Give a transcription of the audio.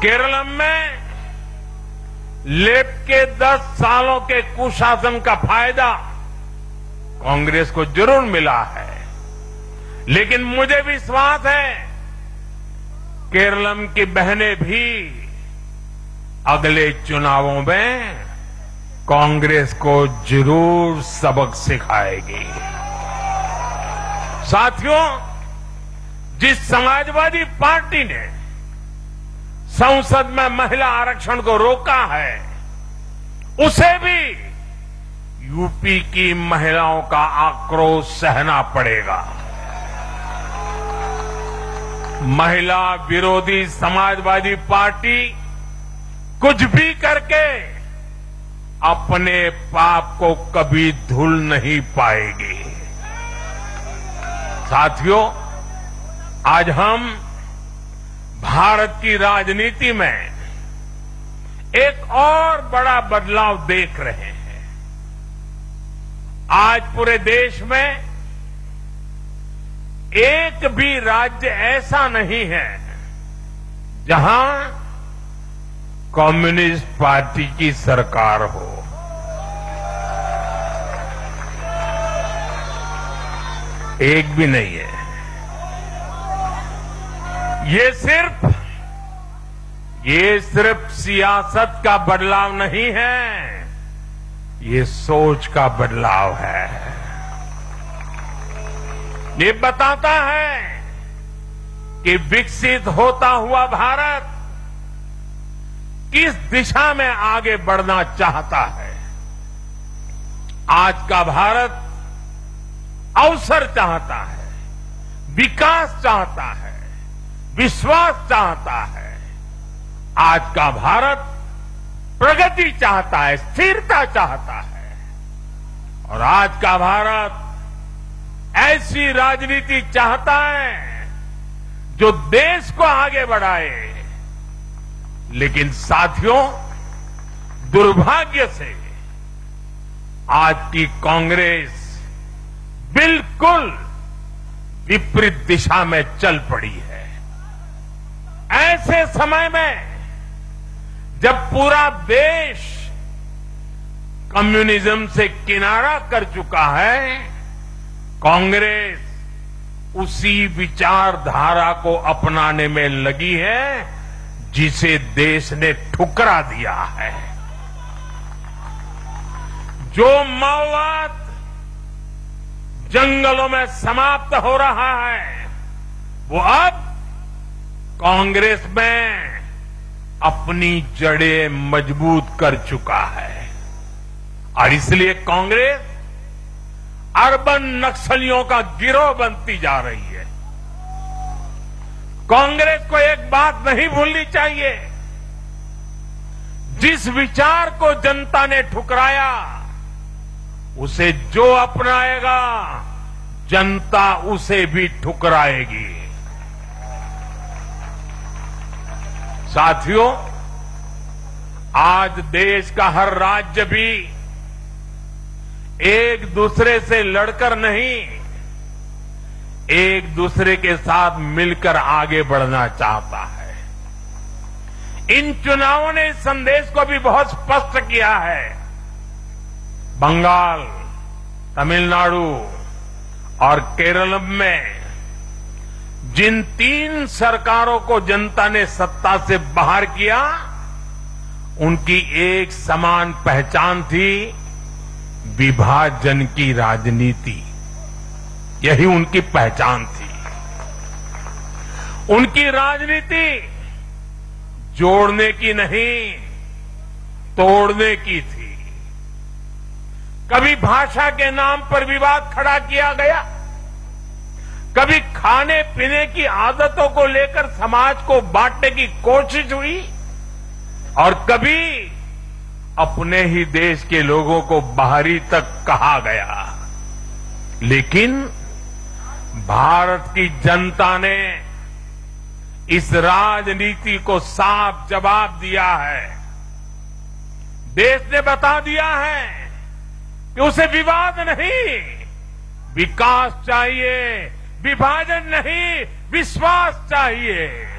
केरल में लेफ्ट के 10 सालों के कुशासन का फायदा कांग्रेस को जरूर मिला है, लेकिन मुझे विश्वास है केरल की बहनें भी अगले चुनावों में कांग्रेस को जरूर सबक सिखाएगी। साथियों, जिस समाजवादी पार्टी ने संसद में महिला आरक्षण को रोका है, उसे भी यूपी की महिलाओं का आक्रोश सहना पड़ेगा। महिला विरोधी समाजवादी पार्टी कुछ भी करके अपने पाप को कभी धुल नहीं पाएगी। साथियों, आज हम भारत की राजनीति में एक और बड़ा बदलाव देख रहे हैं। आज पूरे देश में एक भी राज्य ऐसा नहीं है जहां कम्युनिस्ट पार्टी की सरकार हो। एक भी नहीं है। ये सिर्फ सियासत का बदलाव नहीं है, ये सोच का बदलाव है। ये बताता है कि विकसित होता हुआ भारत किस दिशा में आगे बढ़ना चाहता है। आज का भारत अवसर चाहता है, विकास चाहता है, विश्वास चाहता है। आज का भारत प्रगति चाहता है, स्थिरता चाहता है। और आज का भारत ऐसी राजनीति चाहता है जो देश को आगे बढ़ाए। लेकिन साथियों, दुर्भाग्य से आज की कांग्रेस बिल्कुल विपरीत दिशा में चल पड़ी है। ऐसे समय में जब पूरा देश कम्युनिज्म से किनारा कर चुका है, कांग्रेस उसी विचारधारा को अपनाने में लगी है जिसे देश ने ठुकरा दिया है। जो माओवाद जंगलों में समाप्त हो रहा है, वो अब कांग्रेस में अपनी जड़ें मजबूत कर चुका है। और इसलिए कांग्रेस अर्बन नक्सलियों का गिरोह बनती जा रही है। कांग्रेस को एक बात नहीं भूलनी चाहिए, जिस विचार को जनता ने ठुकराया उसे जो अपनाएगा जनता उसे भी ठुकराएगी। साथियों, आज देश का हर राज्य भी एक दूसरे से लड़कर नहीं, एक दूसरे के साथ मिलकर आगे बढ़ना चाहता है। इन चुनावों ने इस संदेश को भी बहुत स्पष्ट किया है। बंगाल, तमिलनाडु और केरल में जिन 3 सरकारों को जनता ने सत्ता से बाहर किया, उनकी एक समान पहचान थी, विभाजन की राजनीति। यही उनकी पहचान थी। उनकी राजनीति जोड़ने की नहीं, तोड़ने की थी। कभी भाषा के नाम पर विवाद खड़ा किया गया, कभी खाने पीने की आदतों को लेकर समाज को बांटने की कोशिश हुई, और कभी अपने ही देश के लोगों को बाहरी तक कहा गया। लेकिन भारत की जनता ने इस राजनीति को साफ जवाब दिया है। देश ने बता दिया है कि उसे विवाद नहीं, विकास चाहिए, विभाजन नहीं, विश्वास चाहिए।